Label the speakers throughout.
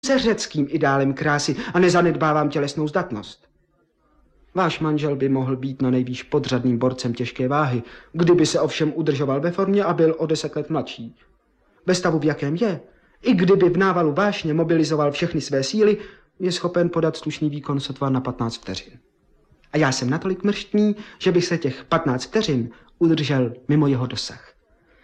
Speaker 1: se řeckým ideálem krásy a nezanedbávám tělesnou zdatnost. Váš manžel by mohl být na nejvýš podřadným borcem těžké váhy, kdyby se ovšem udržoval ve formě a byl o 10 let mladší. Ve stavu, v jakém je, i kdyby v návalu vášně mobilizoval všechny své síly, je schopen podat slušný výkon sotva na 15 vteřin. A já jsem natolik mrštný, že bych se těch 15 vteřin udržel mimo jeho dosah.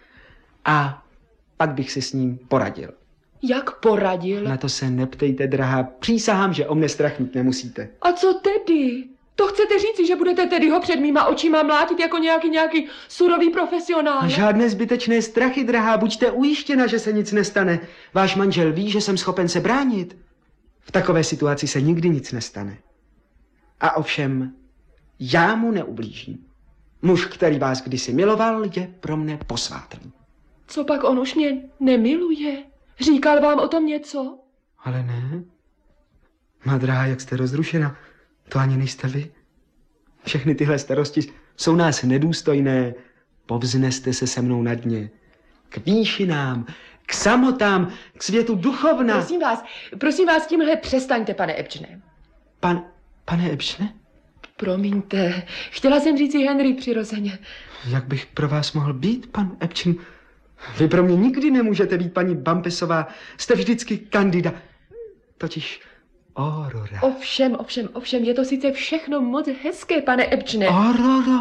Speaker 1: A pak bych si s ním poradil.
Speaker 2: Jak poradil?
Speaker 1: Na to se neptejte, drahá. Přísahám, že o mne strach mít nemusíte.
Speaker 2: A co tedy? To chcete říci, že budete tedy ho před mýma očima mlátit jako nějaký surový profesionál?
Speaker 1: A žádné zbytečné strachy, drahá. Buďte ujištěna, že se nic nestane. Váš manžel ví, že jsem schopen se bránit. V takové situaci se nikdy nic nestane. A ovšem, já mu neublížím. Muž, který vás kdysi miloval, je pro mne posvátný.
Speaker 2: Co pak on už mě nemiluje? Říkal vám o tom něco?
Speaker 1: Ale ne. Má drahá, jak jste rozrušena. To ani nejste vy. Všechny tyhle starosti jsou nás nedůstojné. Povzneste se se mnou na dně. K výšinám, k samotám, k světu duchovna.
Speaker 2: Prosím vás, tímhle přestaňte, pane Ebčne.
Speaker 1: Pane Ebčne?
Speaker 2: Promiňte, chtěla jsem říci Henry přirozeně.
Speaker 1: Jak bych pro vás mohl být, pan Ebčen? Vy pro mě nikdy nemůžete být, paní Bumpusová. Jste vždycky kandida. Totiž Aurora.
Speaker 2: Ovšem, je to sice všechno moc hezké, pane Ebčne.
Speaker 1: Aurora?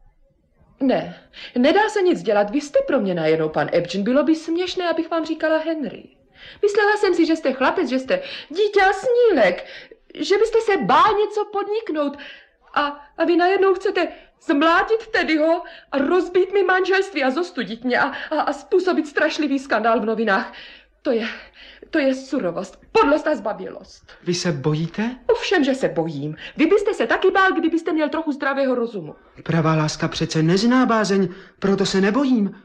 Speaker 2: Ne, nedá se nic dělat. Vy jste pro mě najednou, pan Ebčen. Bylo by směšné, abych vám říkala Henry. Myslela jsem si, že jste chlapec, že jste dítě a snílek, že byste se bál něco podniknout. A vy najednou chcete zmlátit Teddyho a rozbít mi manželství a zostudit mě a způsobit strašlivý skandál v novinách. To je surovost, podlost a zbabělost.
Speaker 1: Vy se bojíte?
Speaker 2: Ovšem, že se bojím. Vy byste se taky bál, kdybyste měl trochu zdravého rozumu.
Speaker 1: Pravá láska přece nezná bázeň, proto se nebojím.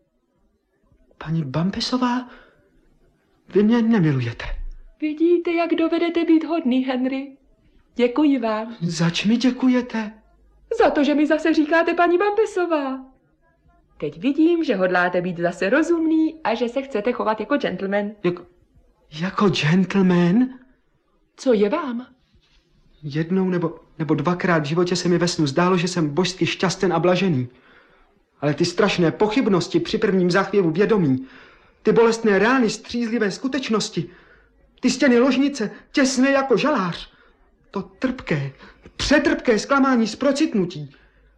Speaker 1: Paní Bumpusová, vy mě nemilujete.
Speaker 2: Vidíte, jak dovedete být hodný, Henry. Děkuji vám.
Speaker 1: Zač mi děkujete?
Speaker 2: Za to, že mi zase říkáte paní Bumpusová. Teď vidím, že hodláte být zase rozumný a že se chcete chovat jako gentleman.
Speaker 1: Jako gentleman?
Speaker 2: Co je vám?
Speaker 1: Jednou nebo dvakrát v životě se mi ve snu zdálo, že jsem božsky šťasten a blažený. Ale ty strašné pochybnosti při prvním záchvěvu vědomí, ty bolestné rány střízlivé skutečnosti, ty stěny ložnice, těsné jako žalář, to trpké, přetrpké zklamání z procitnutí.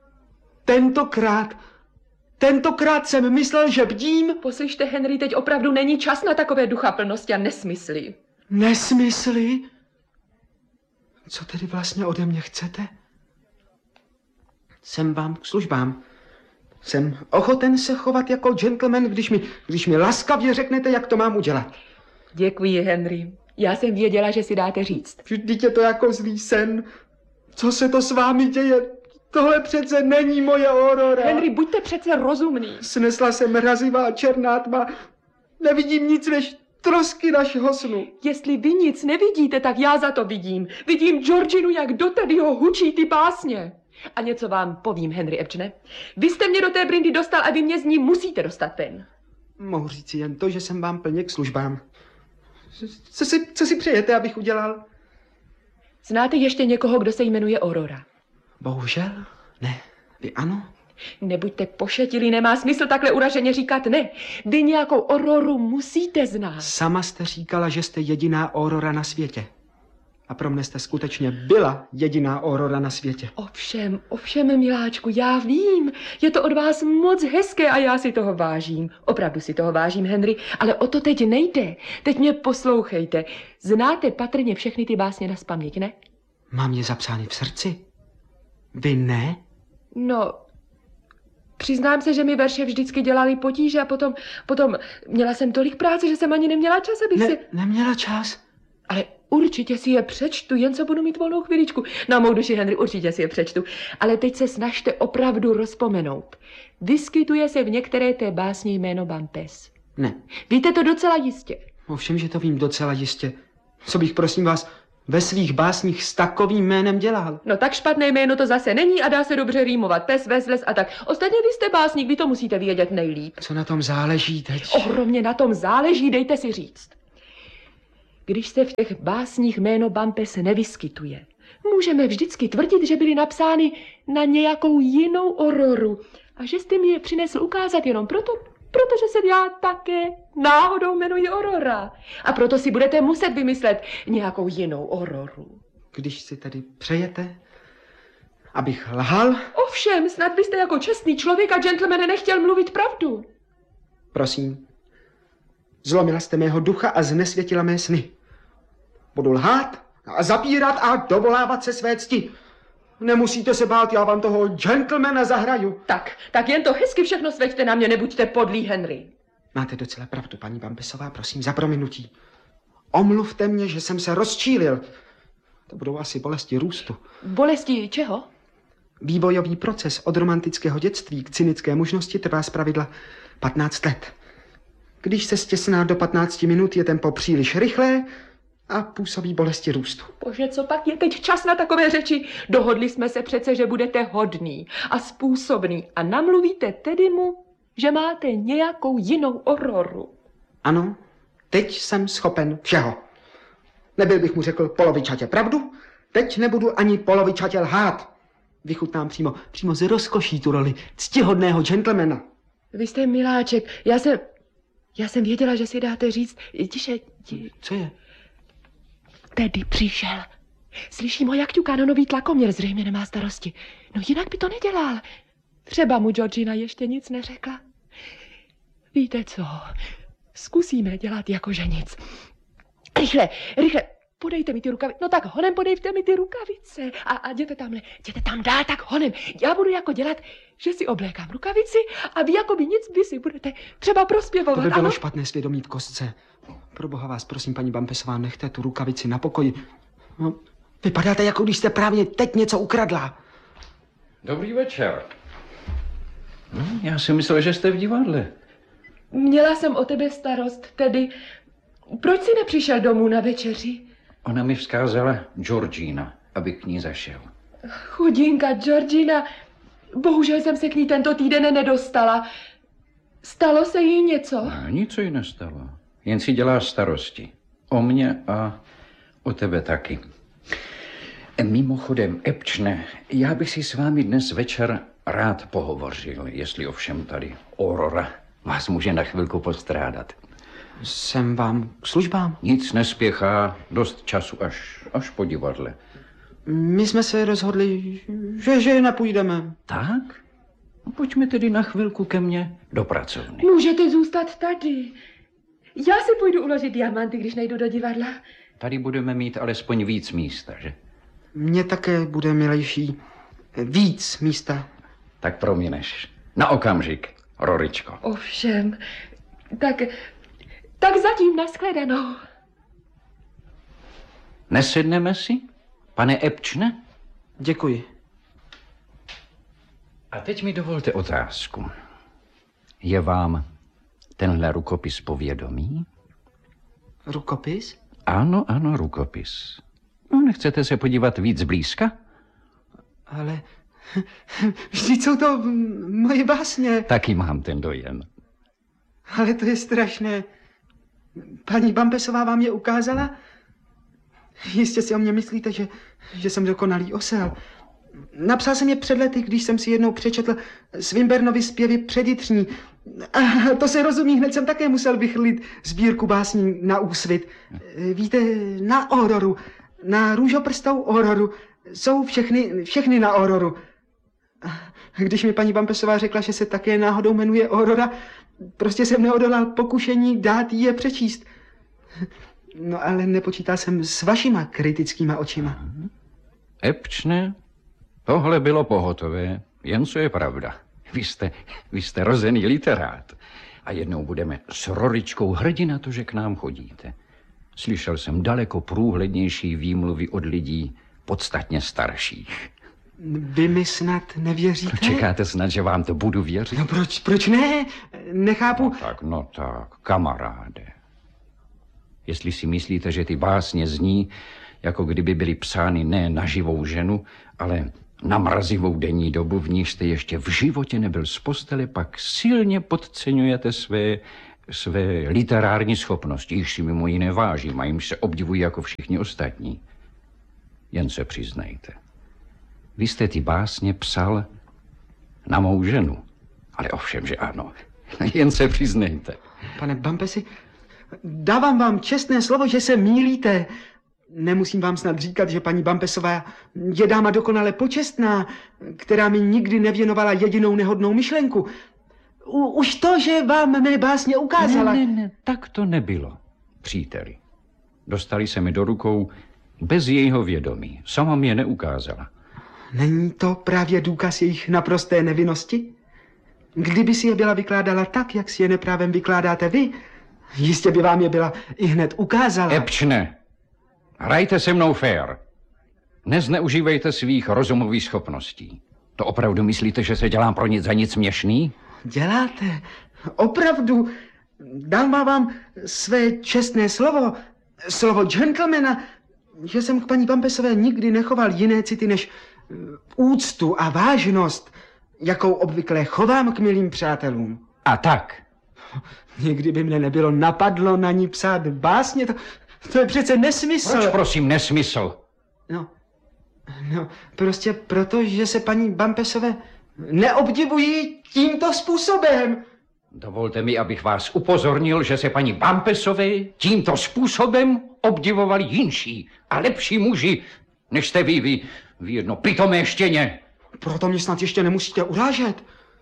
Speaker 1: Tentokrát jsem myslel, že bdím.
Speaker 2: Poslyšte, Henry, teď opravdu není čas na takové duchaplnosti a nesmysly.
Speaker 1: Nesmysly? Co tedy vlastně ode mě chcete? Jsem vám k službám. Jsem ochoten se chovat jako gentleman, když mi laskavě řeknete, jak to mám udělat.
Speaker 2: Děkuji, Henry. Já jsem věděla, že si dáte říct.
Speaker 1: Vždyť je to jako zlý sen. Co se to s vámi děje? Tohle přece není moje Aurora.
Speaker 2: Henry, buďte přece rozumný.
Speaker 1: Snesla se mrazivá černá tma. Nevidím nic než trosky našeho snu.
Speaker 2: Jestli vy nic nevidíte, tak já za to vidím. Vidím Georginu, jak do Teddyho hučí ty básně. A něco vám povím, Henry Ebčne. Vy jste mě do té brindy dostal a vy mě z ní musíte dostat ven.
Speaker 1: Mohu říci jen to, že jsem vám plně k službám. Co si přejete, abych udělal?
Speaker 2: Znáte ještě někoho, kdo se jmenuje Aurora?
Speaker 1: Bohužel, ne. Vy ano?
Speaker 2: Nebuďte pošetilí, nemá smysl takhle uraženě říkat ne. Vy nějakou Auroru musíte znát.
Speaker 1: Sama jste říkala, že jste jediná Aurora na světě. A pro mne jste skutečně byla jediná Aurora na světě.
Speaker 2: Ovšem, miláčku, já vím. Je to od vás moc hezké a já si toho vážím. Opravdu si toho vážím, Henry, ale o to teď nejde. Teď mě poslouchejte. Znáte patrně všechny ty básně nazpaměť, ne?
Speaker 1: Mám je zapsány v srdci. Vy ne?
Speaker 2: No, přiznám se, že mi verše vždycky dělali potíže a potom měla jsem tolik práce, že jsem ani neměla čas, abych
Speaker 1: Neměla čas?
Speaker 2: Ale určitě si je přečtu, jen co budu mít volnou chviličku. Na mou duši, Henry, určitě si je přečtu. Ale teď se snažte opravdu rozpomenout. Vyskytuje se v některé té básni jméno Bumpus.
Speaker 1: Ne.
Speaker 2: Víte to docela jistě.
Speaker 1: Ovšem, že to vím docela jistě. Co bych, prosím vás, ve svých básních s takovým jménem dělal?
Speaker 2: No tak špatné jméno to zase není a dá se dobře rýmovat. Pes, ves, les a tak. Ostatně vy jste básník, vy to musíte vědět nejlíp.
Speaker 1: Co na tom záleží teď?
Speaker 2: Ohromně na tom záleží, dejte si říct. když se v těch básních jméno Bumpus nevyskytuje. Můžeme vždycky tvrdit, že byly napsány na nějakou jinou Auroru a že jste mi je přinesl ukázat jenom protože se já také náhodou jmenuji Aurora. A proto si budete muset vymyslet nějakou jinou Auroru.
Speaker 1: Když si tedy přejete, abych lhal?
Speaker 2: Ovšem, snad byste jako čestný člověk a gentlemane nechtěl mluvit pravdu.
Speaker 1: Prosím, zlomila jste mého ducha a znesvětila mé sny. Budu lhát a zapírat a dovolávat se své cti. Nemusíte se bát, já vám toho gentlemana zahraju.
Speaker 2: Tak jen to hezky všechno sveďte na mě, nebuďte podlý, Henry.
Speaker 1: Máte docela pravdu, paní Bumpusová, prosím, za prominutí. Omluvte mě, že jsem se rozčílil. To budou asi bolesti růstu.
Speaker 2: Bolesti čeho?
Speaker 1: Vývojový proces od romantického dětství k cynické mužnosti trvá zpravidla 15 let. Když se stěsná do 15 minut, je tempo příliš rychlé a působí bolesti růstu.
Speaker 2: Bože, co pak je teď čas na takové řeči? Dohodli jsme se přece, že budete hodný a způsobný a namluvíte tedy mu, že máte nějakou jinou Auroru.
Speaker 1: Ano, teď jsem schopen všeho. Nebyl bych mu řekl polovičatě pravdu, teď nebudu ani polovičatě lhát. Vychutnám přímo z rozkoší tu roli ctihodného gentlemana.
Speaker 2: Vy jste miláček, já jsem věděla, že si dáte říct, tiše.
Speaker 1: Co je?
Speaker 2: Tedy přišel. Slyším ho, jak ťuká na nový tlakoměr, zřejmě nemá starosti. No jinak by to nedělal. Třeba mu Georgina ještě nic neřekla. Víte co, zkusíme dělat jakože nic. Rychle, podejte mi ty rukavice. No tak honem podejte mi ty rukavice. A jděte tam dál, tak honem. Já budu jako dělat, že si oblékám rukavici a vy jako by nic, vy si budete třeba prospěvovat.
Speaker 1: To by bylo špatné svědomí v kostce. Pro boha vás prosím, paní Bumpusová, nechte tu rukavici na pokoji. No, vypadáte, jako když jste právě teď něco ukradla.
Speaker 3: Dobrý večer. Já si myslel, že jste v divadle.
Speaker 2: Měla jsem o tebe starost, tedy proč jsi nepřišel domů na večeři?
Speaker 3: Ona mi vzkázala Georgina, aby k ní zašel.
Speaker 2: Chudinka Georgina, bohužel jsem se k ní tento týden nedostala. Stalo se jí něco?
Speaker 3: Nic se jí nestalo. Jen si dělá starosti. O mě a o tebe taky. Mimochodem, Epčne, já bych si s vámi dnes večer rád pohovořil, jestli ovšem tady Aurora vás může na chvilku postrádat.
Speaker 1: Jsem vám k službám.
Speaker 3: Nic nespěchá, dost času až po divadle.
Speaker 1: My jsme se rozhodli, že nepůjdeme.
Speaker 3: Tak? Pojďme tedy na chvilku ke mně do pracovny.
Speaker 2: Můžete zůstat tady. Já si půjdu uložit diamanty, když nejdu do divadla.
Speaker 3: Tady budeme mít alespoň víc místa, že? Mně
Speaker 1: také bude milejší víc místa.
Speaker 3: Tak promineš. Na okamžik, Roričko.
Speaker 2: Ovšem, tak zatím nashledanou.
Speaker 3: Nesedneme si, pane Epčne?
Speaker 1: Děkuji.
Speaker 3: A teď mi dovolte otázku. Je vám tenhle rukopis povědomý?
Speaker 1: Rukopis?
Speaker 3: Ano, rukopis. No, nechcete se podívat víc zblízka?
Speaker 1: Ale vždyť jsou to moje básně.
Speaker 3: Taky mám ten dojem.
Speaker 1: Ale to je strašné. Paní Bumpusová vám je ukázala? Jistě si o mě myslíte, že jsem dokonalý osel. Napsal jsem je před lety, když jsem si jednou přečetl Swinburnovy zpěvy předjitřní. A to se rozumí, hned jsem také musel vychrlit sbírku básní na úsvit. Víte, na Auroru, na růžoprstou Auroru, jsou všechny na Auroru. Když mi paní Bumpusová řekla, že se také náhodou jmenuje Aurora, prostě jsem neodolal pokušení dát jí je přečíst. No ale nepočítal jsem s vašima kritickýma očima.
Speaker 3: Epčne, tohle bylo pohotové, jen co je pravda. Vy jste rozený literát. A jednou budeme s Roričkou hrdí na to, že k nám chodíte. Slyšel jsem daleko průhlednější výmluvy od lidí podstatně starších.
Speaker 1: Vy mi snad nevěříte?
Speaker 3: Čekáte snad, že vám to budu věřit?
Speaker 1: No proč ne? Nechápu.
Speaker 3: No tak, kamaráde. Jestli si myslíte, že ty básně zní, jako kdyby byly psány ne na živou ženu, ale na mrazivou denní dobu, v níž jste ještě v životě nebyl z postele, pak silně podceňujete své své literární schopnosti, již si mimo jiné vážím a jimž se obdivují jako všichni ostatní. Jen se přiznejte. Vy jste ty básně psal na mou ženu. Ale ovšem, že ano. Jen se přiznejte.
Speaker 1: Pane Bumpesi, dávám vám čestné slovo, že se mýlíte. Nemusím vám snad říkat, že paní Bumpesová je dáma dokonale počestná, která mi nikdy nevěnovala jedinou nehodnou myšlenku. Už to, že vám mé básně ukázala...
Speaker 3: Ne, tak to nebylo, příteli. Dostali se mi do rukou bez jejího vědomí. Sama mi je neukázala.
Speaker 1: Není to právě důkaz jejich naprosté nevinnosti? Kdyby si je byla vykládala tak, jak si je neprávem vykládáte vy, jistě by vám je byla i hned ukázala.
Speaker 3: Epčne, hrajte se mnou fair. Nezneužívejte svých rozumových schopností. To opravdu myslíte, že se dělám pro nic za nic směšný?
Speaker 1: Děláte. Opravdu. Dám vám své čestné slovo, slovo gentlemana, že jsem k paní Bumpesové nikdy nechoval jiné city než úctu a vážnost, jakou obvykle chovám k milým přátelům.
Speaker 3: A tak?
Speaker 1: Nikdy by mne nebylo napadlo na ní psát básně, to je přece nesmysl.
Speaker 3: Proč prosím nesmysl?
Speaker 1: No, prostě proto, že se paní Bumpesové neobdivují tímto způsobem.
Speaker 3: Dovolte mi, abych vás upozornil, že se paní Bumpesové tímto způsobem obdivovali jinší a lepší muži, než jste vy jedno pitomé štěně.
Speaker 1: Proto mě snad ještě nemusíte urážet.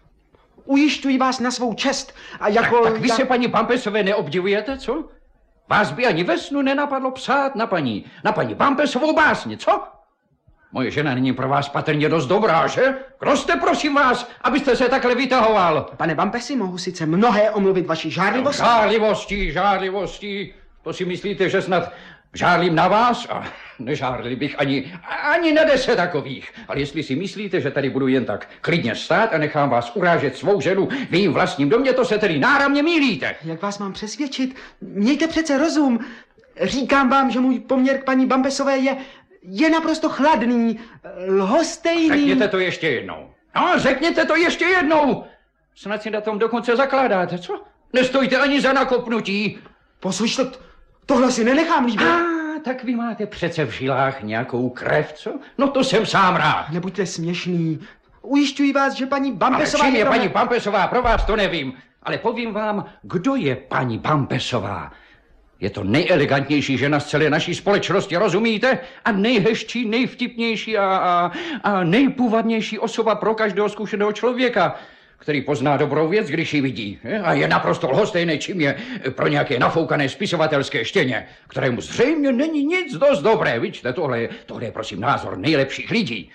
Speaker 1: Ujišťuji vás na svou čest a jako...
Speaker 3: Tak vy se paní Bumpesové neobdivujete, co? Vás by ani ve snu nenapadlo psát na paní Bumpesovou básně, co? Moje žena není pro vás patrně dost dobrá, že? Kdo jste, prosím vás, abyste se takhle vytahoval?
Speaker 1: Pane Bumpesi, mohu sice mnohé omluvit vaší žárlivosti.
Speaker 3: Žárlivostí. To si myslíte, že snad žárlím na vás? A nežárlil bych ani na 10 takových. Ale jestli si myslíte, že tady budu jen tak klidně stát a nechám vás urážet svou ženu v jejím vlastním domě, to se tedy náramně mýlíte.
Speaker 1: Jak vás mám přesvědčit? Mějte přece rozum. Říkám vám, že můj poměr k paní Bumpesové je naprosto chladný, lhostejný.
Speaker 3: Řekněte to ještě jednou. No, řekněte to ještě jednou. Snad si na tom dokonce zakládáte, co? Nestojíte ani za nakopnutí.
Speaker 1: Poslyšte, tohle si nenechám líbit.
Speaker 3: Tak vy máte přece v žilách nějakou krev, co? No to jsem sám rád.
Speaker 1: Nebuďte směšný. Ujišťuji vás, že paní Bumpesová...
Speaker 3: Ale čím je paní Bumpesová, pro vás to nevím. Ale povím vám, kdo je paní Bumpesová. Je to nejelegantnější žena z celé naší společnosti, rozumíte? A nejhezčí, nejvtipnější a nejpůvabnější osoba pro každého zkušeného člověka, který pozná dobrou věc, když ji vidí. A je naprosto lhostejný, čím je pro nějaké nafoukané spisovatelské štěně, kterému zřejmě není nic dost dobré. Vidíte, tohle je prosím názor nejlepších lidí.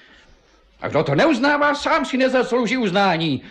Speaker 3: A kdo to neuznává, sám si nezaslouží uznání.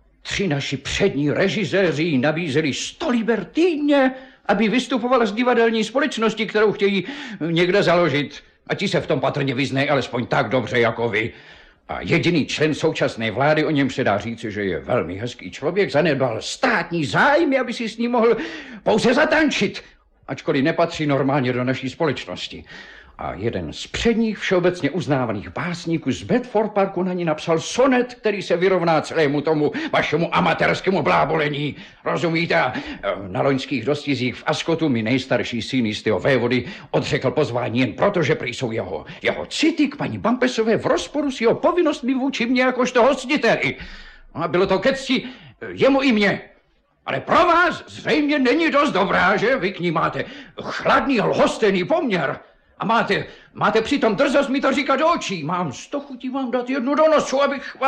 Speaker 3: 3 naši přední režiséři nabízeli 100 liber týdně, aby vystupovala z divadelní společnosti, kterou chtějí někde založit. A ti se v tom patrně vyznají alespoň tak dobře jako vy. A jediný člen současné vlády, o něm se dá říci, že je velmi hezký člověk, zanedbal státní zájmy, aby si s ním mohl pouze zatančit, ačkoliv nepatří normálně do naší společnosti. A jeden z předních všeobecně uznávaných básníků z Bedford Parku na ní napsal sonet, který se vyrovná celému tomu vašemu amatérskému blábolení. Rozumíte? A na loňských dostizích v Ascotu mi nejstarší syn jistého vévody odřekl pozvání jen proto, že prý jsou jeho city k paní Bumpesové v rozporu s jeho povinnostmi vůči mně jakožto hostiteli. A bylo to ke cti jemu i mně. Ale pro vás zřejmě není dost dobrá, že? Vy k ní máte chladný, lhostejný poměr. A máte přitom drzost mi to říkat do očí. Mám 100 chutí vám dát jednu do nosu,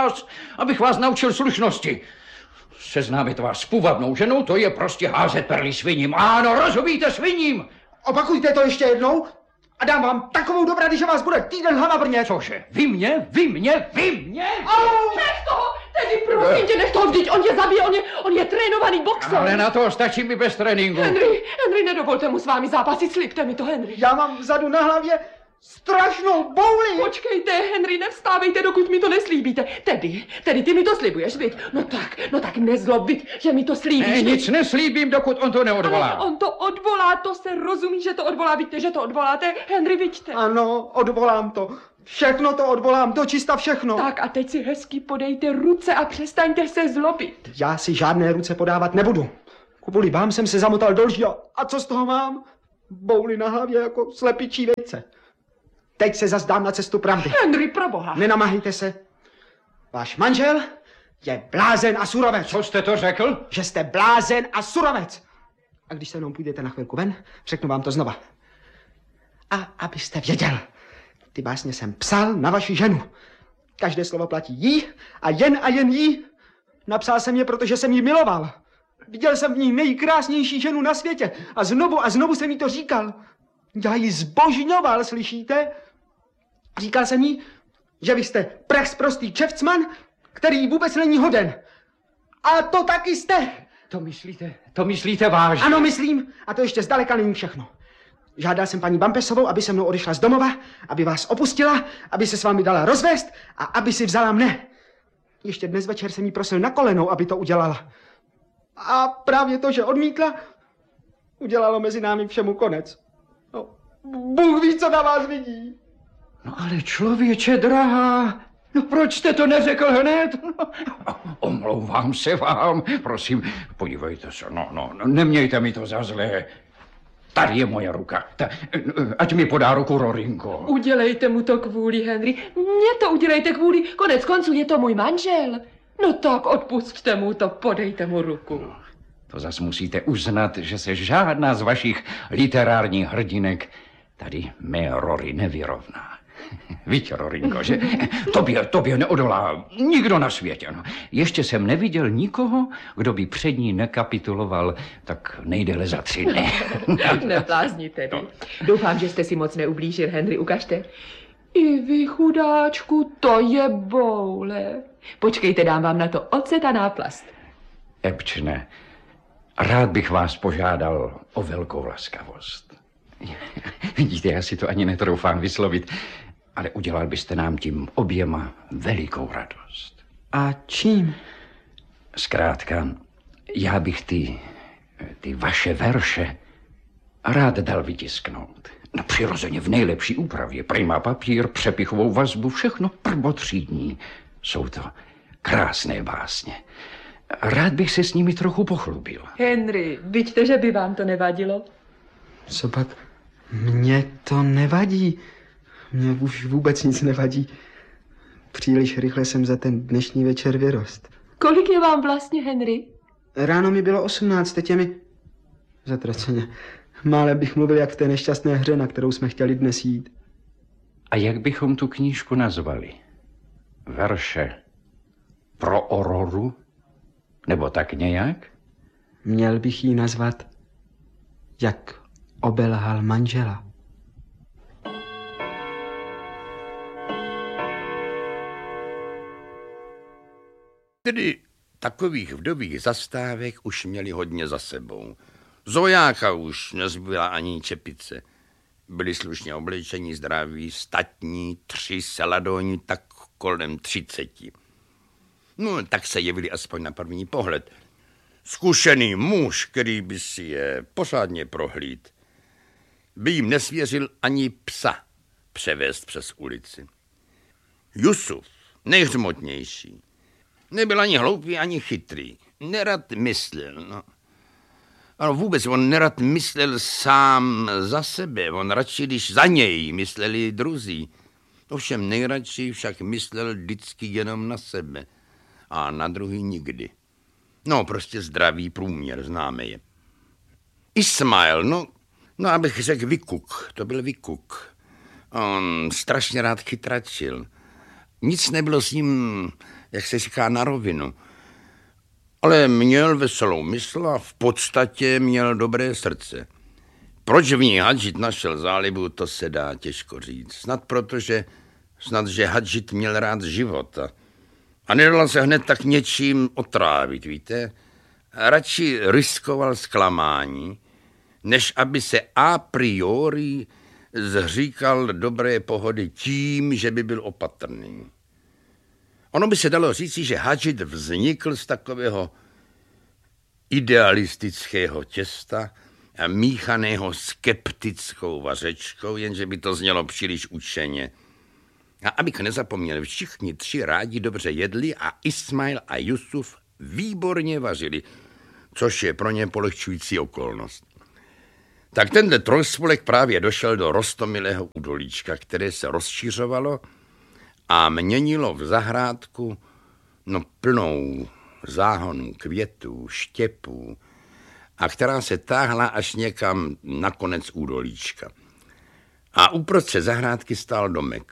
Speaker 3: abych vás naučil slušnosti. Seznámit vás s půvabnou ženou, to je prostě házet perly sviním. Ano, rozumíte, sviním.
Speaker 1: Opakujte to ještě jednou a dám vám takovou dobrady, že vás bude týden hlava brnět.
Speaker 3: Cože? Vy mě?
Speaker 2: Nech toho! Tedy prosím tě, nech toho, vždyť on tě zabije, on je trénovaný boxer.
Speaker 3: Ale na to stačí mi bez tréninku.
Speaker 2: Henry, nedovolte mu s vámi zápasit, slibte mi to, Henry.
Speaker 1: Já mám vzadu na hlavě strašnou bouli.
Speaker 2: Počkejte, Henry, nevstávejte, dokud mi to neslíbíte. Tedy ty mi to slibuješ, viď? No tak nezlob, viď, že mi to slíbíš.
Speaker 3: Ne, nic neslíbím, dokud on to neodvolá.
Speaker 2: Ale on to odvolá, to se rozumí, že to odvolá, vidíte, že to odvoláte. Henry, vidíte.
Speaker 1: Ano, odvolám to. Všechno to odvolám, dočista všechno.
Speaker 2: Tak a teď si hezky podejte ruce a přestaňte se zlobit.
Speaker 1: Já si žádné ruce podávat nebudu. Kvůli vám jsem se zamotal do lží a co z toho mám? Bouly na hlavě jako slepičí vejce. Teď se zas dám na cestu pravdy.
Speaker 2: Henry, proboha.
Speaker 1: Nenamahejte se. Váš manžel je blázen a surovec.
Speaker 3: Co jste to řekl?
Speaker 1: Že jste blázen a surovec. A když se mnou půjdete na chvilku ven, řeknu vám to znova. A abyste věděl, ty básně jsem psal na vaši ženu. Každé slovo platí jí a jen jí. Napsal jsem je, protože jsem ji miloval. Viděl jsem v ní nejkrásnější ženu na světě a znovu jsem jí to říkal. Já ji zbožňoval, slyšíte? Říkal jsem jí, že vy jste prachsprostý kšeftsman, který vůbec není hoden. A to taky jste.
Speaker 3: To myslíte vážně?
Speaker 1: Ano, myslím. A to ještě zdaleka není všechno. Žádal jsem paní Bampesovou, aby se mnou odešla z domova, aby vás opustila, aby se s vámi dala rozvést a aby si vzala mne. Ještě dnes večer jsem jí prosil na kolenou, aby to udělala. A právě to, že odmítla, udělalo mezi námi všemu konec. No, Bůh ví, co na vás vidí.
Speaker 3: No ale člověče drahá, no proč jste to neřekl hned? No, omlouvám se vám, prosím, podívejte se, no, nemějte mi to za zlé. Tady je moje ruka, ať mi podá ruku Rorinko.
Speaker 2: Udělejte mu to kvůli, Henry. Mně to udělejte kvůli, konec konců je to můj manžel. No tak odpusťte mu to, podejte mu ruku.
Speaker 3: No, to zas musíte uznat, že se žádná z vašich literárních hrdinek tady mé Rory nevyrovná. Víte, Rorinko, že tobě neodolá nikdo na světě. No. Ještě jsem neviděl nikoho, kdo by před ní nekapituloval tak nejdéle za 3 dny.
Speaker 2: Neblázníte vy. Doufám, že jste si moc neublížil, Henry, ukažte. I vy, chudáčku, to je boule. Počkejte, dám vám na to ocet a náplast.
Speaker 3: Ebčne, rád bych vás požádal o velkou laskavost. Vidíte, já si to ani netroufám vyslovit, ale udělal byste nám tím oběma velikou radost.
Speaker 1: A čím?
Speaker 3: Zkrátka, já bych ty vaše verše rád dal vytisknout. No přirozeně v nejlepší úpravě. Prima papír, přepichovou vazbu, všechno prvotřídní. Jsou to krásné básně. Rád bych se s nimi trochu pochlubil.
Speaker 2: Henry, vidíte, že by vám to nevadilo?
Speaker 1: Co pak? Mně to nevadí. Mně už vůbec nic nevadí. Příliš rychle jsem za ten dnešní večer vyrost.
Speaker 2: Kolik je vám vlastně, Henry?
Speaker 1: Ráno mi bylo 18, teď je mi... Zatraceně. Málem bych mluvil jak v té nešťastné hře, na kterou jsme chtěli dnes jít.
Speaker 3: A jak bychom tu knížku nazvali? Verše pro Auroru? Nebo tak nějak?
Speaker 1: Měl bych ji nazvat Jak obelhal manžela.
Speaker 4: Tedy takových vdových zastávek už měli hodně za sebou. Zojáka už nezbyla ani čepice. Byli slušně oblečení, zdraví, statní, 3 seladoni, tak kolem 30. No, tak se jevili aspoň na první pohled. Zkušený muž, který by si je pořádně prohlíd, by jim nesvěřil ani psa převést přes ulici. Jusuf, nejhřmotnější, nebyl ani hloupý, ani chytrý. Nerad myslel, no. Ale vůbec on nerad myslel sám za sebe. On radši, když za něj mysleli druzí. Ovšem nejradši však myslel vždycky jenom na sebe. A na druhý nikdy. No, prostě zdravý průměr, známe je. Ismail, no abych řekl vykuk, to byl vykuk. On strašně rád chytračil. Nic nebylo s ním, jak se říká, na rovinu. Ale měl veselou mysl a v podstatě měl dobré srdce. Proč v ní Hadžit našel zálibu, to se dá těžko říct. Snad, že Hadžit měl rád život a nedal se hned tak něčím otrávit, víte? Radši riskoval zklamání, než aby se a priori zříkal dobré pohody tím, že by byl opatrný. Ono by se dalo říci, že Hadžit vznikl z takového idealistického těsta a míchaného skeptickou vařečkou, jenže by to znělo příliš učeně. A abych nezapomněl, všichni 3 rádi dobře jedli a Ismail a Jusuf výborně vařili, což je pro ně polehčující okolnost. Tak tenhle trojspolek právě došel do roztomilého údolíčka, které se rozšiřovalo a měnilo v zahrádku plnou záhonů, květů, štěpů a která se táhla až někam na konec údolíčka. A uprostřed zahrádky stál domek.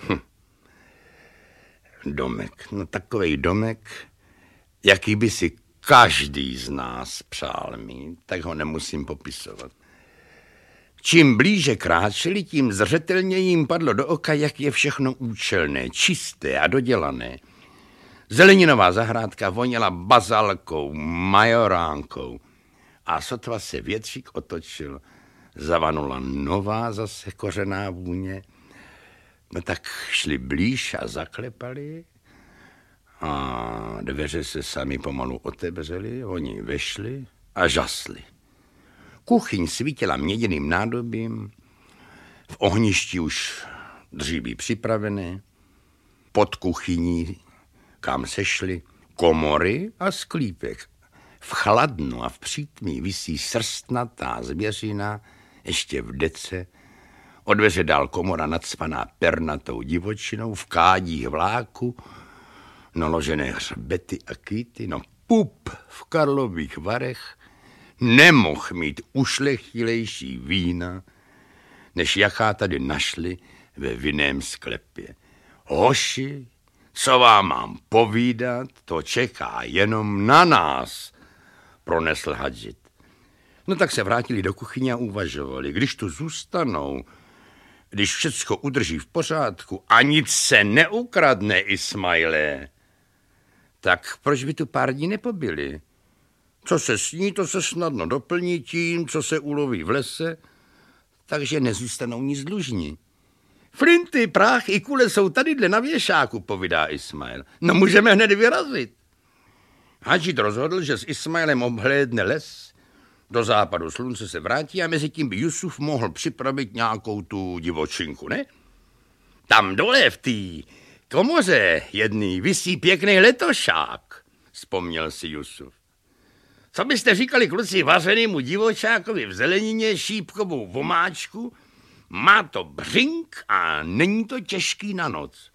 Speaker 4: Domek. Takovej domek, jaký by si každý z nás přál mít, tak ho nemusím popisovat. Čím blíže kráčeli, tím zřetelně jim padlo do oka, jak je všechno účelné, čisté a dodělané. Zeleninová zahrádka voněla bazalkou, majoránkou a sotva se větřík otočil, zavanula nová zase kořená vůně. Tak šli blíž a zaklepali a dveře se sami pomalu otevřely, oni vešli a žasli. Kuchyň svítila měděným nádobím, v ohništi už dříví připravené, pod kuchyní, kam se šli, komory a sklípek. V chladnu a v přítmí visí srstnatá zvěřina, ještě v dece, od dveře dál komora nacpaná pernatou divočinou, v kádích vláku, naložené hřbety a kýty, pup v Karlových Varech nemohl mít ušlechtilejší vína, než jaká tady našli ve vinném sklepě. Hoši, co vám mám povídat, to čeká jenom na nás, pronesl Hadžit. Tak se vrátili do kuchyně a uvažovali, když tu zůstanou, když všecko udrží v pořádku a nic se neukradne, Ismaile, tak proč by tu pár dní nepobyli? Co se sní, to se snadno doplní tím, co se uloví v lese, takže nezůstanou nic dlužní. Flinty, prach i kule jsou tadyhle na věšáku, povídá Ismail. Můžeme hned vyrazit. Hadžit rozhodl, že s Ismailem obhlédne les, do západu slunce se vrátí a mezi tím by Jusuf mohl připravit nějakou tu divočinku, ne? Tam dole v té komoře jedný visí pěkný letošák, vzpomněl si Jusuf. Co byste říkali, kluci, vařenému divočákovi v zelenině šípkovou vomáčku? Má to břink a není to těžký na noc.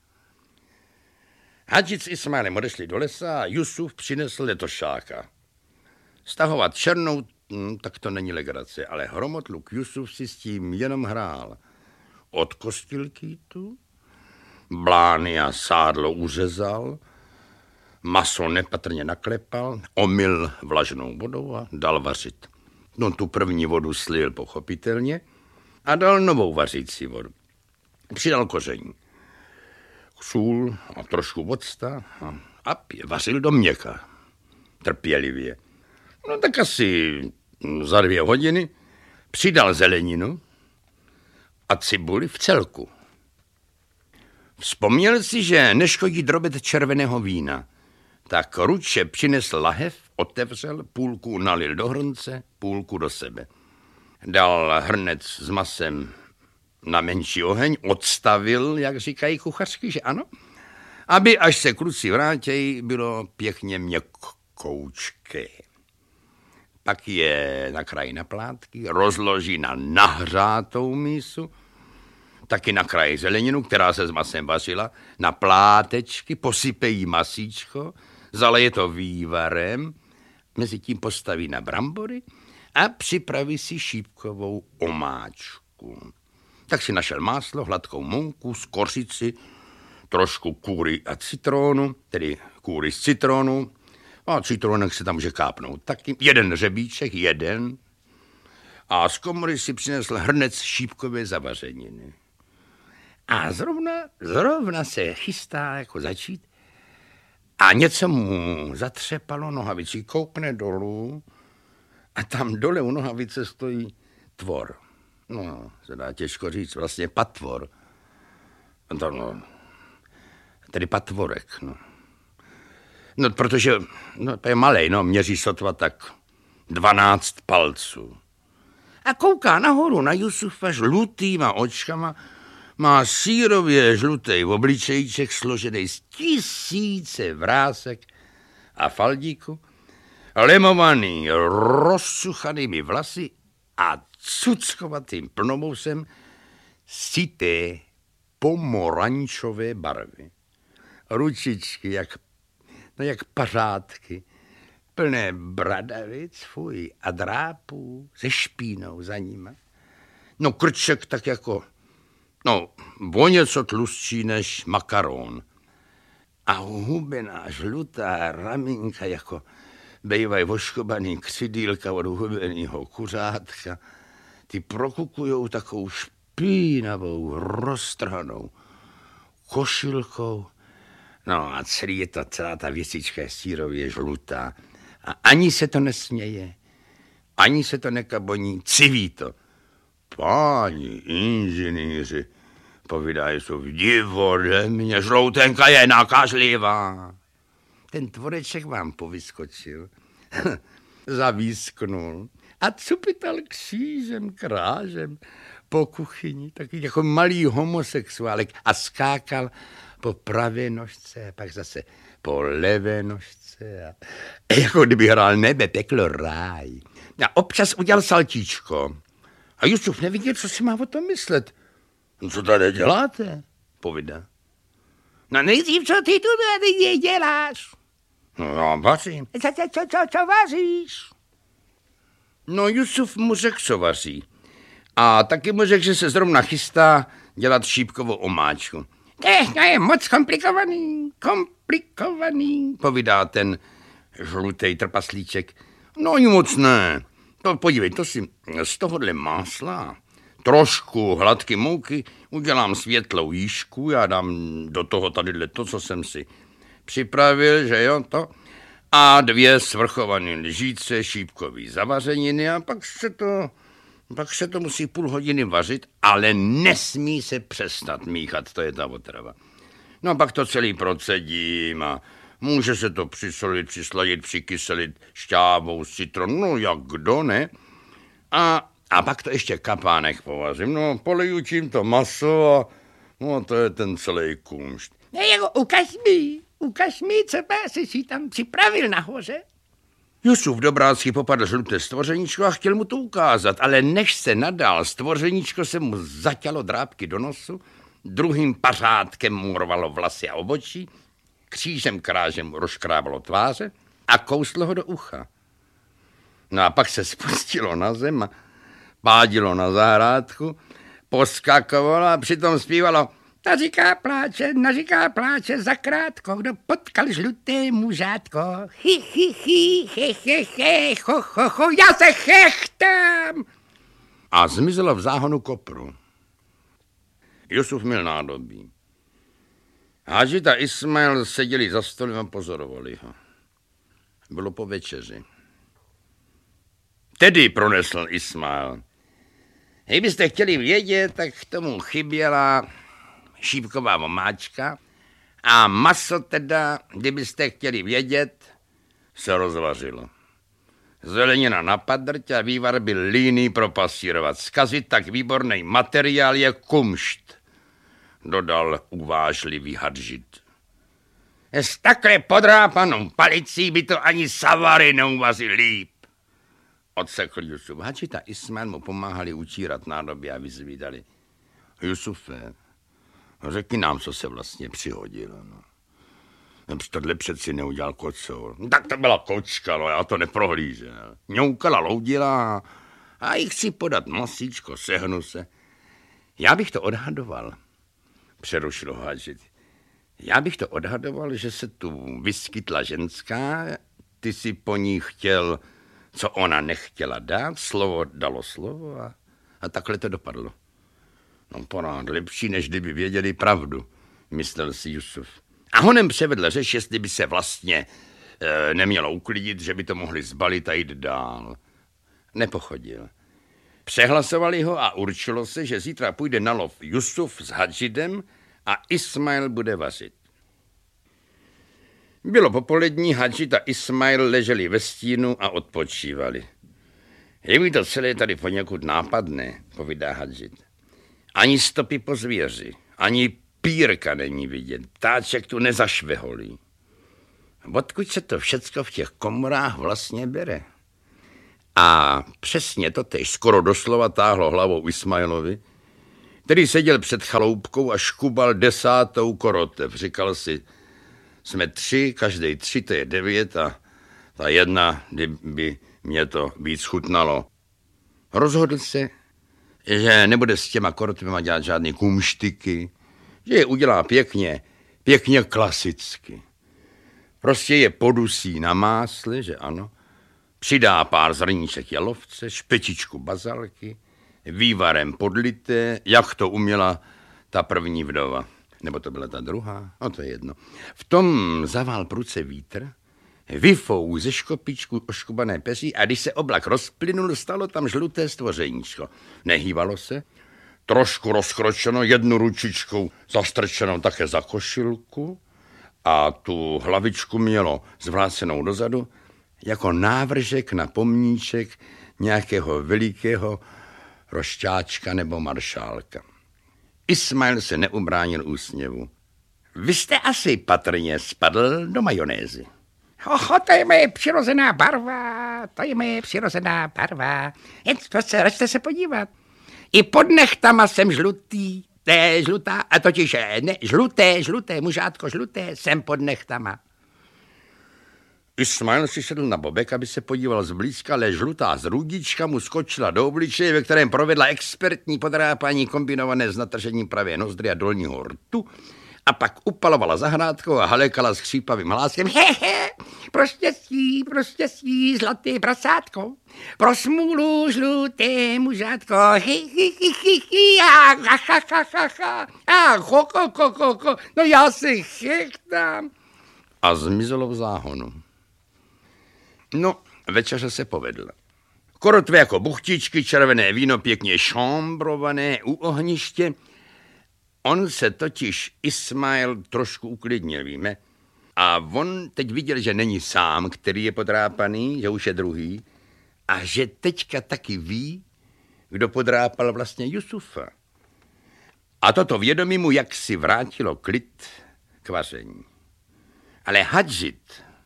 Speaker 4: Hadžit s Ismailem odešli do lesa a Jusuf přinesl letošáka. Stahovat černou, tak to není legrace, ale hromotluk Jusuf si s tím jenom hrál. Odkostil kýtu, blány a sádlo uřezal, maso nepatrně naklepal, omyl vlažnou vodou a dal vařit. Tu první vodu slil pochopitelně a dal novou vařící vodu. Přidal koření, sůl a trošku octa a vařil do měka. Trpělivě. Tak asi za 2 hodiny přidal zeleninu a cibuli v celku. Vzpomněl si, že neškodí drobet červeného vína, tak ruče přinesl lahev, otevřel, půlku nalil do hrnce, půlku do sebe. Dal hrnec s masem na menší oheň, odstavil, jak říkají kuchařky, že ano, aby až se kluci vrátějí, bylo pěkně měkkoučké. Pak je nakrájí na plátky, rozloží na nahřátou mísu, taky nakrájí zeleninu, která se s masem vařila, na plátečky, posypejí masíčko, zaleje to vývarem, mezi tím postaví na brambory a připraví si šípkovou omáčku. Tak si našel máslo, hladkou mouku, skořici, trošku kůry a citrónu, tedy kůry z citronu, a citronek se tam může kápnout taky, 1 řebíček, 1, a z komory si přinesl hrnec šípkové zavařeniny. A zrovna se chystá jako začít a něco mu zatřepalo nohavicí, koukne dolů a tam dole u nohavice stojí tvor. Se dá těžko říct, vlastně patvor. Tedy patvorek, protože to je malej, měří sotva tak 12 palců. A kouká nahoru na Jusufa žlutýma očkama, má sírově žlutý obličejček složený z 1000 vrásek a faldíku lemovaný rozsuchanými vlasy a cuckovatým plnovousem syté pomorančové barvy. Ručičky jak pařádky, plné bradavic, fuj, a drápů se špínou za nima. No krček tak jako, o něco tlustší než makaron. A hubená žlutá ramínka jako bejvaj voškobaný křidýlka od hubenýho kuřátka. Ty prokukujou takovou špínavou, roztrhanou košilkou. No a celá ta věcička je sírově žlutá. A ani se to nesměje, ani se to nekaboní, civí to. Páni inženýři, povídají jsou divode mě, žloutenka je nakažlivá. Ten tvoreček vám povyskočil, zavísknul a cupital křížem, krážem po kuchyni, taky jako malý homosexuálek a skákal po pravé nožce a pak zase po levé nožce a jako kdyby hrál nebe, peklo, ráj. A občas udělal saltíčko. A Jusuf neviděl, co si má o tom myslet. No, co tady děláte? Povídá. No nejdřív, co ty tu tady děláš? No já vařím. Co vaříš? No Jusuf mu řekl, co vaří. A taky mu řekl, že se zrovna chystá dělat šípkovou omáčku. To je moc komplikovaný, povídá ten žlutej trpaslíček. No moc ne. To podívej, to si z tohohle másla, trošku hladky mouky, udělám světlou jížku, já dám do toho tadyhle to, co jsem si připravil, že jo, to, a 2 svrchované lžíce šípkový zavařeniny a pak se to musí půl hodiny vařit, ale nesmí se přestat míchat, to je ta otrava. No a pak to celý procedím a může se to přisolit, přisladit, přikyselit šťávou z citronu, no jak kdo, ne? A pak to ještě kapánek povařím, no poliju tím to maso a no to je ten celý kumšt. Ukaž mi, co jsi tam připravil nahoře. Jusuf Dobrácký popadl žluté stvořeníčko a chtěl mu to ukázat, ale než se nadal, stvořeníčko se mu zaťalo drápky do nosu, druhým pařádkem mu rvalo vlasy a obočí, křížem krážem rozkrábalo tváře a kouslo ho do ucha. No a pak se spustilo na zem a pádilo na zahrádku, poskakovalo a přitom zpívalo naříká pláče zakrátko, kdo potkal žluté mužátko. Ho, já se chechtám. A zmizelo v záhonu kopru. Jusuf měl nádobí. Hadžit a Ismail seděli za stolem a pozorovali ho. Bylo po večeři. Tedy pronesl Ismail. Kdybyste chtěli vědět, tak k tomu chyběla šípková omáčka a maso teda, kdybyste chtěli vědět, se rozvařilo. Zelenina na padrť a vývar byl líný propasírovat. Zkazit tak výborný materiál je kumšt, dodal uvážlivý Hadžit. S takhle podrápanou palicí by to ani savary neuvařil líp, odsekl Jusuf. Hadžit a Ismail mu pomáhali utírat nádoby a vyzvídali. Jusufe, řekni nám, co se vlastně přihodilo. No. Tohle přeci neudělal kocour. Tak to byla kočka, no, já to neprohlížel. Ňoukala, loudila a jich chci podat masíčko, sehnu se. Já bych to odhadoval, přerušil Hadžit. Já bych to odhadoval, že se tu vyskytla ženská, ty si po ní chtěl, co ona nechtěla dát, slovo dalo slovo a takhle to dopadlo. No porád, lepší, než kdyby věděli pravdu, myslel si Jusuf. A honem převedl řeč, jestli by se vlastně nemělo uklidit, že by to mohli zbalit a jít dál. Nepochodil. Přehlasovali ho a určilo se, že zítra půjde na lov Jusuf s Hadžidem a Ismail bude vařit. Bylo popolední, Hadžid a Ismail leželi ve stínu a odpočívali. Je mi to celé tady poněkud nápadné, povídá Hadžid. Ani stopy po zvěři, ani pírka není vidět, ptáček tu nezašveholí. odkud se to všecko v těch komorách vlastně bere. A přesně to tež skoro doslova táhlo hlavou Ismailovi, který seděl před chaloupkou a škubal 10. korotev. Říkal si, jsme 3, každej 3, to je 9 a ta jedna, kdyby mě to víc chutnalo. Rozhodl se, že nebude s těma korotevama dělat žádný kumštiky, že je udělá pěkně klasicky. Prostě je podusí na másle, že ano, přidá pár zrníček jalovce, špečičku bazalky, vývarem podlité, jak to uměla ta první vdova. Nebo to byla ta druhá, no to je jedno. V tom zavál pruce vítr, vyfou ze škopičku oškubané peří a když se oblak rozplynul, stalo tam žluté stvořeníčko. Nehývalo se, trošku rozkročeno, jednu ručičkou zastrčenou také za košilku a tu hlavičku mělo zvrácenou dozadu jako návržek na pomníček nějakého velikého rošťáčka nebo maršálka. Ismail se neubránil úsměvu. Vy jste asi patrně spadl do majonézy.
Speaker 5: To je moje přirozená barva, Jen prostě račte se podívat. I pod nechtama jsem žlutý, žluté, mužátko, žluté, jsem pod nechtama.
Speaker 4: Ismail si šedl na bobek, aby se podíval zblízka, ale žlutá zrůdička mu skočila do obličeje, ve kterém provedla expertní podrápání kombinované s natržením pravé nozdry a dolního rtu a pak upalovala zahrádkou a halekala s chřípavým hláskem.
Speaker 5: Pro štěstí, zlaté prasátko, pro smůlu žluté mužátko, no já si chechtám.
Speaker 4: A zmizelo v záhonu. No, večeře se povedla. Korotve jako buchtičky, červené víno pěkně šombrované u ohniště. On se totiž Ismail trošku uklidnil, víme. A on teď viděl, že není sám, který je podrápaný, že už je druhý. A že teďka taky ví, kdo podrápal vlastně Jusufa. A toto vědomí mu jaksi vrátilo klid k vaření. Ale Hadžit,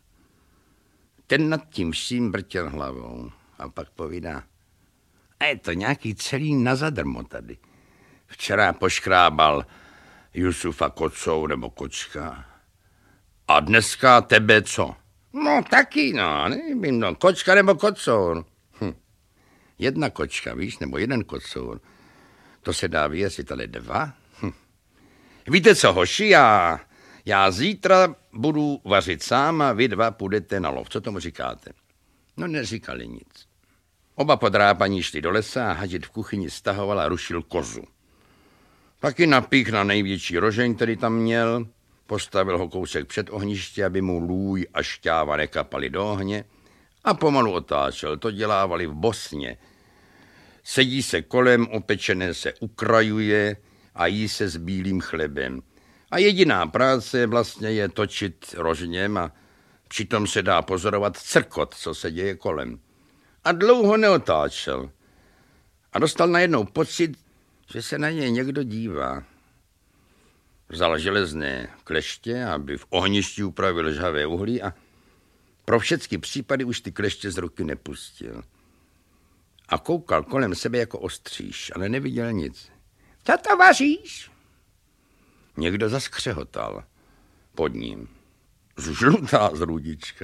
Speaker 4: ten nad tím vším vrtěl hlavou a pak povídá, a je to nějaký celý na zadarmo tady. Včera poškrábal Jusufa kocou nebo kočka. A dneska tebe co? No taky, nevím, kočka nebo kocour. Jedna kočka, víš, nebo jeden kocour. To se dá věřit, ale 2? Víte co, hoši, já zítra budu vařit sám a vy 2 půjdete na lov. Co tomu říkáte? No neříkali nic. Oba podrápaní šli do lesa a Hadžit v kuchyni stahoval a rušil kozu. Pak ji napích na největší rožeň, který tam měl, postavil ho kousek před ohniště, aby mu lůj a šťáva nekapaly do ohně a pomalu otáčel. To dělávali v Bosně. Sedí se kolem, opečené se ukrajuje a jí se s bílým chlebem. A jediná práce vlastně je točit rožněm a přitom se dá pozorovat crkot, co se děje kolem. A dlouho neotáčel. A dostal najednou pocit, že se na něj někdo dívá. Vzal železné kleště, aby v ohništi upravil žhavé uhlí a pro všechny případy už ty kleště z ruky nepustil. A koukal kolem sebe jako ostříž, ale neviděl nic.
Speaker 5: Co to vaříš?
Speaker 4: Někdo zaskřehotal pod ním. Žlutá zrůdička.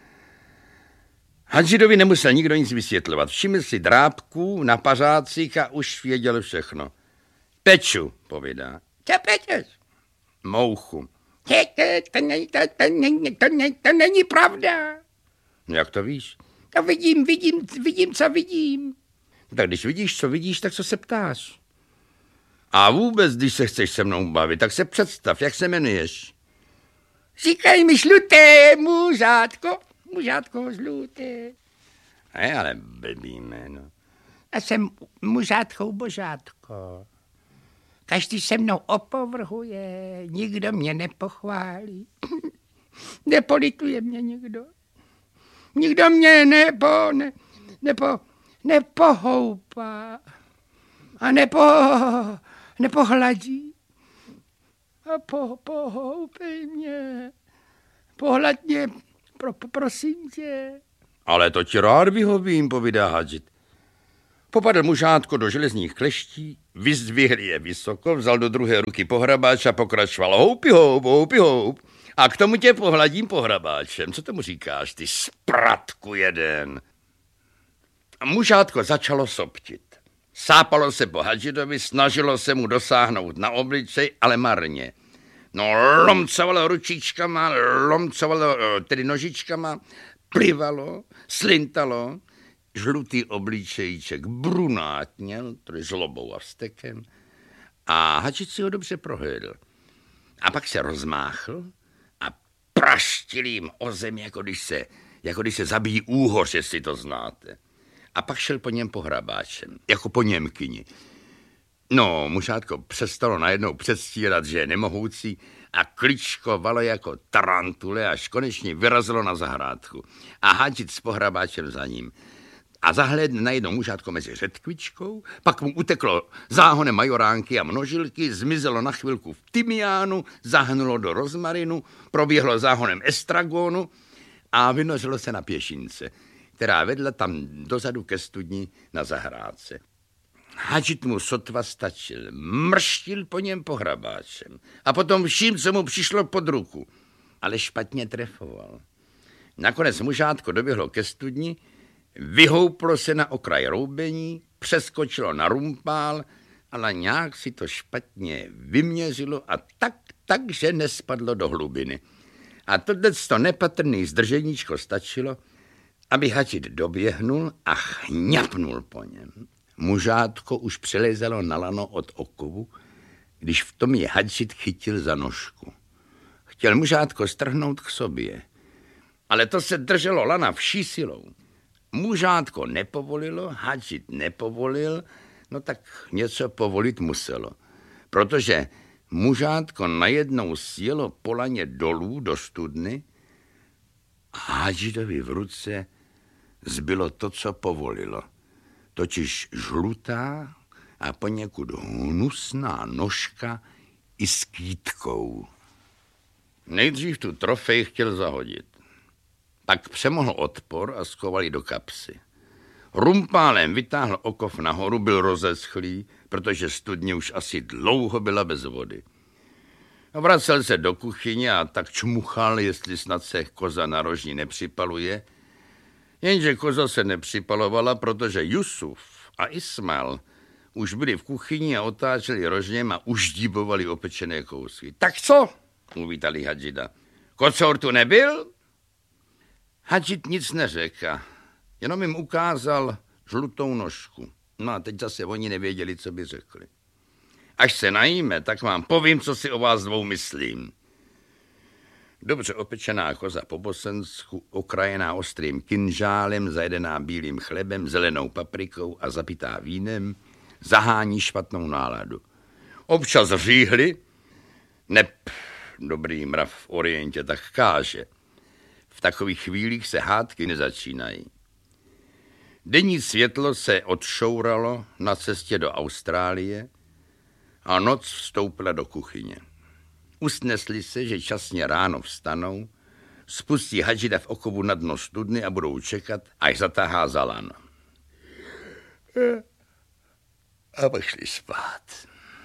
Speaker 4: Hadžidovi nemusel nikdo nic vysvětlovat. Všiml si drápků na pařácích a už věděl všechno. Peču, povídá.
Speaker 5: Co pečeš?
Speaker 4: Mouchu.
Speaker 5: To není pravda.
Speaker 4: Jak to víš?
Speaker 5: To vidím, co vidím.
Speaker 4: Tak když vidíš, co vidíš, tak co se ptáš? A vůbec, když se chceš se mnou bavit, tak se představ, jak se jmenuješ.
Speaker 5: Říkaj mi žluté, mužátko žluté.
Speaker 4: Ale blbý jméno.
Speaker 5: A jsem mužátkou božátko. Každý se mnou opovrhuje, nikdo mě nepochválí. Nepolituje mě nikdo. Nikdo mě nepohoupá a nepohladí. A pohoupej mě, Pohladně, prosím tě.
Speaker 4: Ale to ti rád vyhovím, povídá Hadžit. Popadl mužátko do železních kleští, vyzdvihl je vysoko, vzal do druhé ruky pohrabáč a pokračoval houpi houp. A k tomu tě pohladím pohrabáčem. Co tomu říkáš, ty spratku jeden? A mužátko začalo soptit. Sápalo se po Hadžidovi, snažilo se mu dosáhnout na obličej, ale marně. No, lomcovalo ručičkama, lomcovalo tedy nožičkama, plivalo, slintalo, žlutý obličejček brunátněl, tedy zlobou a vztekem, a Hadžid si ho dobře prohlédl. A pak se rozmáchl a praštil jim o zem, jako když se zabíjí úhoř, jestli to znáte. A pak šel po něm pohrabáčem, jako po Němkyni. No, mužátko přestalo najednou předstírat, že je nemohoucí a kličkovalo jako tarantule, až konečně vyrazilo na zahrádku. A Hadžid s pohrabáčem za ním. A zahlédne najednou mužátko mezi řetkvičkou, pak mu uteklo záhonem majoránky a množilky, zmizelo na chvilku v tymiánu, zahnulo do rozmarinu, proběhlo záhonem estragonu a vynořilo se na pěšince, která vedla tam dozadu ke studni na zahrádce. Hadžid mu sotva stačil, mrštil po něm pohrabáčem a potom vším, co mu přišlo pod ruku, ale špatně trefoval. Nakonec mužátko doběhlo ke studni, vyhouplo se na okraj roubení, přeskočilo na rumpál, ale nějak si to špatně vyměřilo a takže nespadlo do hlubiny. A tohleto nepatrný zdrženíčko stačilo, aby Hadžid doběhnul a chňapnul po něm. Mužátko už přelezalo na lano od okovu, když v tom je Hadžid chytil za nožku. Chtěl mužátko strhnout k sobě, ale to se drželo lana vší silou. Mužátko nepovolilo, Hadžid nepovolil, no tak něco povolit muselo, protože mužátko najednou sjelo po laně dolů do studny a Hadžidovi v ruce zbylo to, co povolilo, totiž žlutá a poněkud hnusná nožka i s kýtkou. Nejdřív tu trofej chtěl zahodit. Pak přemohl odpor a skoval ji do kapsy. Rumpálem vytáhl okov nahoru, byl rozeschlý, protože studně už asi dlouho byla bez vody. Vracel se do kuchyně a tak čmuchal, jestli snad se koza na rožní nepřipaluje, jenže koza se nepřipalovala, protože Jusuf a Ismail už byli v kuchyni a otáčeli rožněm a uždíbovali opečené kousky. Tak co? Uvítali Hadžida. Kocour tu nebyl? Hadžid nic neřekl, jenom jim ukázal žlutou nožku. No a teď zase oni nevěděli, co by řekli. Až se najíme, tak vám povím, co si o vás dvou myslím. Dobře opečená koza po bosensku, okrajená ostrým kinžálem, zajedená bílým chlebem, zelenou paprikou a zapitá vínem, zahání špatnou náladu. Občas říhli, dobrý mrav v Orientě tak káže. V takových chvílích se hádky nezačínají. Denní světlo se odšouralo na cestě do Austrálie a noc vstoupila do kuchyně. Usnesli se, že časně ráno vstanou, spustí Hadžida v okovu na dno studny a budou čekat, až zatáhá za lano. A pak šli spát.